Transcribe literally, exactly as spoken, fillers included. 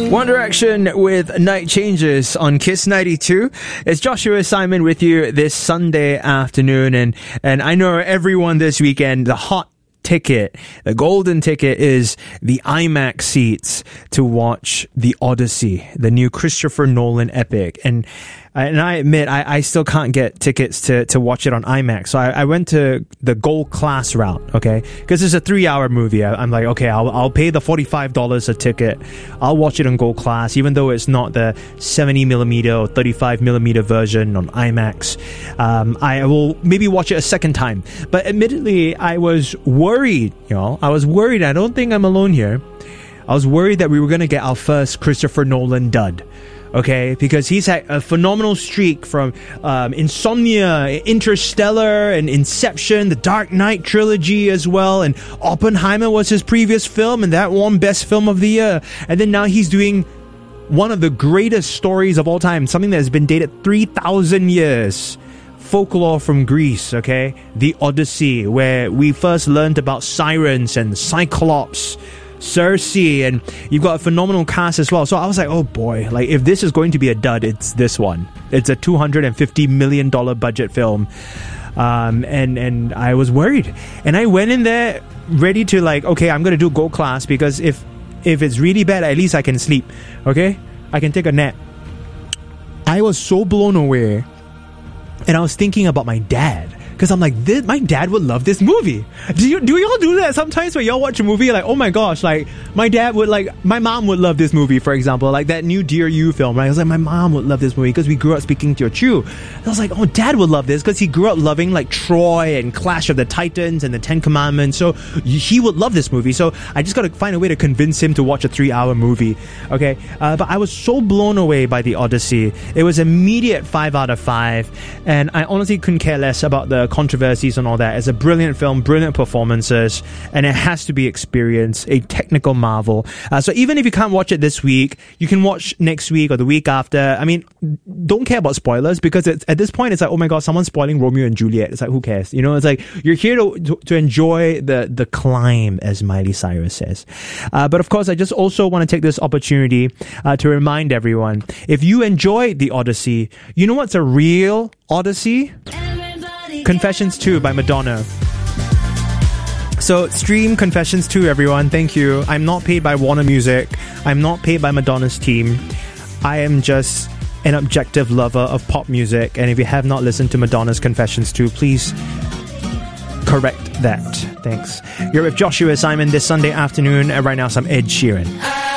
One Direction with Night Changes on Kiss ninety-two. It's Joshua Simon with you this Sunday afternoon, and and I know everyone this weekend, the hot ticket, the golden ticket is the IMAX seats to watch The Odyssey, the new Christopher Nolan epic. And and I admit, I, I still can't get tickets to, to watch it on IMAX. So I, I went to the gold class route, okay? Because it's a three-hour movie. I, I'm like, okay, I'll I'll pay the forty-five dollars a ticket. I'll watch it on gold class, even though it's not the seventy millimeter or thirty-five millimeter version on IMAX. Um, I will maybe watch it a second time. But admittedly, I was worried, y'all. I was worried. I don't think I'm alone here. I was worried that we were going to get our first Christopher Nolan dud. Okay, because he's had a phenomenal streak from um, Insomnia, Interstellar, and Inception, the Dark Knight trilogy as well, and Oppenheimer was his previous film, and that won Best Film of the Year. And then now he's doing one of the greatest stories of all time, something that has been dated three thousand years. Folklore from Greece, okay? The Odyssey, where we first learned about sirens and Cyclops, Circe, and you've got a phenomenal cast as well. So I was like, oh boy, like if this is going to be a dud, it's this one. It's a two hundred fifty million dollars budget film. Um, and, and I was worried. And I went in there ready to like, okay, I'm going to do gold class because if, if it's really bad, at least I can sleep, okay? I can take a nap. I was so blown away. And I was thinking about my dad. Because I'm like, this, my dad would love this movie. Do you do y'all do that sometimes when y'all watch a movie? Like, oh my gosh, like, my dad would like, my mom would love this movie, for example. Like that new Dear You film, right? I was like, my mom would love this movie because we grew up speaking Teochew. And I was like, oh, dad would love this because he grew up loving like Troy and Clash of the Titans and the Ten Commandments. So he would love this movie. So I just got to find a way to convince him to watch a three hour movie. Okay. Uh, but I was so blown away by The Odyssey. It was immediate five out of five. And I honestly couldn't care less about the controversies and all that. It's a brilliant film, brilliant performances, and it has to be experienced, a technical marvel. Uh, so even if you can't watch it this week, you can watch next week or the week after. I mean, don't care about spoilers because it's, at this point it's like, oh my god, someone's spoiling Romeo and Juliet. It's like, who cares? You know, it's like you're here to to, to enjoy the the climb, as Miley Cyrus says. Uh, but of course, I just also want to take this opportunity uh, to remind everyone, if you enjoy The Odyssey, you know what's a real Odyssey? Confessions two by Madonna. So stream Confessions two, everyone. Thank you. I'm not paid by Warner Music. I'm not paid by Madonna's team. I am just an objective lover of pop music. And if you have not listened to Madonna's Confessions two, please correct that. Thanks. You're with Joshua Simon this Sunday afternoon. And right now, some Ed Sheeran.